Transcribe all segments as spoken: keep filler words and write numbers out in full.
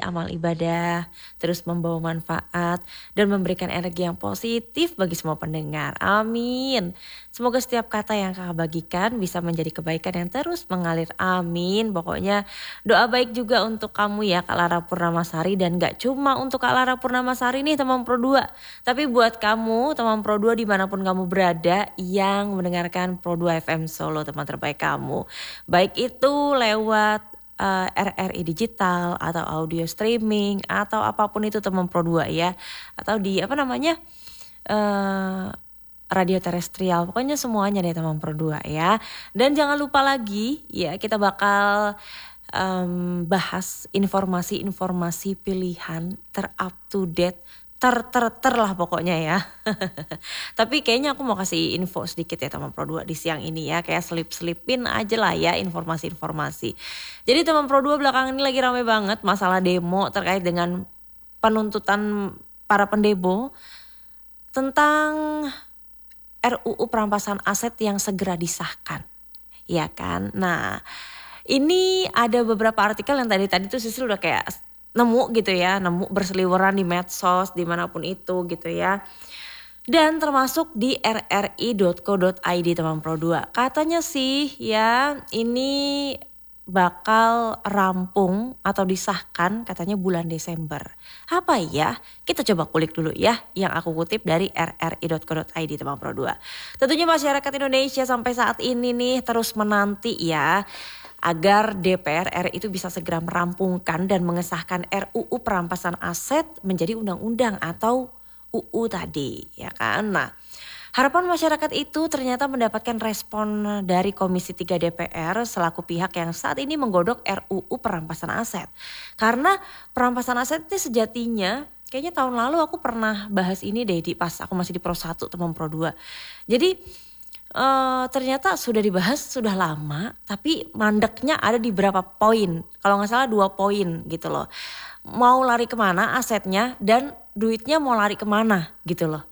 amal ibadah, terus membawa manfaat dan memberikan energi yang positif bagi semua pendengar. Amin. Semoga setiap kata yang kakak bagikan bisa menjadi kebaikan yang terus mengalir. Amin. Pokoknya doa baik juga untuk kamu ya Kak Lara Purnamasari, dan gak cuma untuk Kak Lara Purnamasari nih teman Pro dua, tapi buat kamu teman Pro dua dimanapun kamu berada yang mendengarkan Pro dua F M Solo, teman terbaik kamu. Baik itu lewat Uh, R R I digital atau audio streaming atau apapun itu teman Pro dua ya, atau di apa namanya uh, radio terestrial, pokoknya semuanya deh teman Pro dua ya. Dan jangan lupa lagi ya, kita bakal um, bahas informasi-informasi pilihan ter-up to date, ter-ter-ter lah pokoknya ya. Tapi kayaknya aku mau kasih info sedikit ya teman Pro dua di siang ini ya, kayak selip-selipin aja lah ya informasi-informasi. Jadi teman Pro dua belakangan ini lagi rame banget masalah demo terkait dengan penuntutan para pendemo tentang R U U perampasan aset yang segera disahkan. Ya kan? Nah, ini ada beberapa artikel yang tadi-tadi tuh Sisil udah kayak nemu gitu ya, nemu berseliweran di medsos dimanapun itu gitu ya. Dan termasuk di r r i dot co dot i d teman Pro dua. Katanya sih ya ini bakal rampung atau disahkan katanya bulan Desember. Apa ya? Kita coba kulik dulu ya yang aku kutip dari r r i dot co dot i d teman Pro dua. Tentunya masyarakat Indonesia sampai saat ini nih terus menanti ya agar D P R R I itu bisa segera merampungkan dan mengesahkan R U U perampasan aset menjadi undang-undang atau U U tadi ya kan. Nah, harapan masyarakat itu ternyata mendapatkan respon dari Komisi tiga D P R selaku pihak yang saat ini menggodok R U U perampasan aset. Karena perampasan aset ini sejatinya kayaknya tahun lalu aku pernah bahas ini deh di pas aku masih di Pro satu teman Pro dua. Jadi Uh, ternyata sudah dibahas sudah lama, tapi mandeknya ada di berapa poin. Kalau nggak salah dua poin gitu loh. Mau lari kemana asetnya dan duitnya mau lari kemana gitu loh.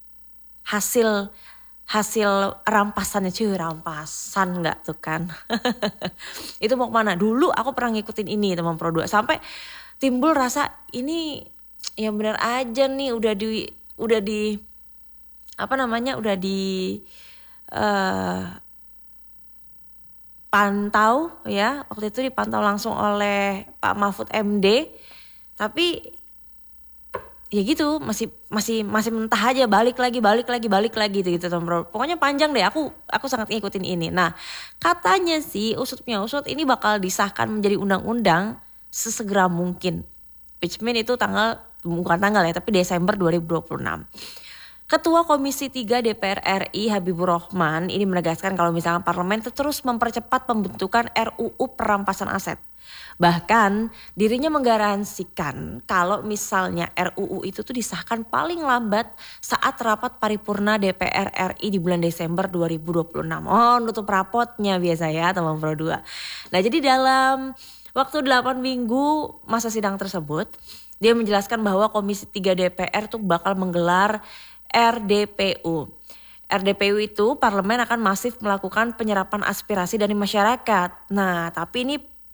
Hasil hasil rampasannya cuy, rampasan nggak tuh kan? Itu mau kemana? Dulu aku pernah ngikutin ini teman Pro dua sampai timbul rasa ini yang benar aja nih udah di udah di apa namanya udah di Uh, pantau ya, waktu itu dipantau langsung oleh Pak Mahfud M D, tapi ya gitu masih masih masih mentah aja, balik lagi balik lagi balik lagi gitu, gitu teman. Pokoknya panjang deh, aku aku sangat ngikutin ini. Nah katanya sih usutnya usut ini bakal disahkan menjadi undang-undang sesegera mungkin, which mean itu tanggal bukan tanggal ya tapi Desember dua ribu dua puluh enam. Ketua Komisi tiga D P R R I Habibur Rahman ini menegaskan kalau misalnya parlemen itu terus mempercepat pembentukan R U U perampasan aset. Bahkan dirinya menggaransikan kalau misalnya R U U itu tuh disahkan paling lambat saat rapat paripurna D P R R I di bulan Desember dua ribu dua puluh enam. Oh, nutup rapotnya biasa ya teman Pro dua. Nah, jadi dalam waktu delapan minggu masa sidang tersebut, dia menjelaskan bahwa Komisi tiga D P R tuh bakal menggelar R D P U. R D P U itu parlemen akan masif melakukan penyerapan aspirasi dari masyarakat. Nah, tapi ini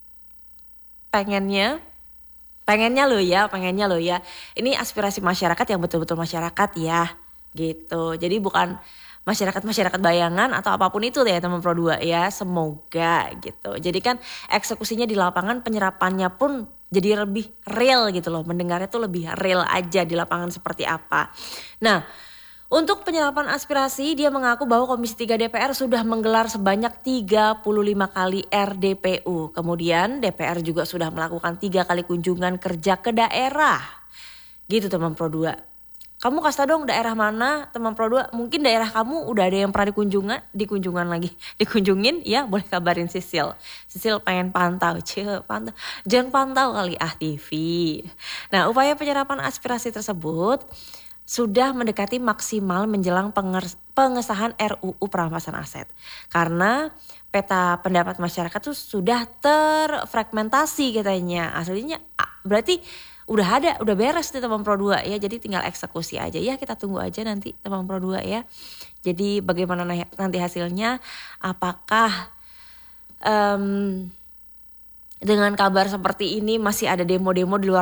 pengennya, pengennya loh ya, pengennya loh ya. Ini aspirasi masyarakat yang betul-betul masyarakat ya, gitu. Jadi bukan masyarakat-masyarakat bayangan atau apapun itu ya teman Pro dua ya, semoga gitu. Jadi kan eksekusinya di lapangan, penyerapannya pun jadi lebih real gitu loh, mendengarnya tuh lebih real aja di lapangan seperti apa. Nah, untuk penyerapan aspirasi dia mengaku bahwa Komisi tiga D P R sudah menggelar sebanyak tiga puluh lima kali R D P U. Kemudian D P R juga sudah melakukan tiga kali kunjungan kerja ke daerah. Gitu teman Pro dua. Kamu kasih tau dong daerah mana teman Pro dua, mungkin daerah kamu udah ada yang pernah dikunjungan, dikunjungan lagi, dikunjungin ya, boleh kabarin Sisil. Sisil pengen pantau, cil pantau, jangan pantau kali ah T V. Nah, upaya penyerapan aspirasi tersebut sudah mendekati maksimal menjelang pengesahan R U U perampasan aset. Karena peta pendapat masyarakat tuh sudah terfragmentasi katanya. Aslinya berarti udah ada, udah beres nih teman Pro dua ya. Jadi tinggal eksekusi aja ya, kita tunggu aja nanti teman Pro dua ya. Jadi bagaimana nanti hasilnya, apakah um, dengan kabar seperti ini masih ada demo-demo di luar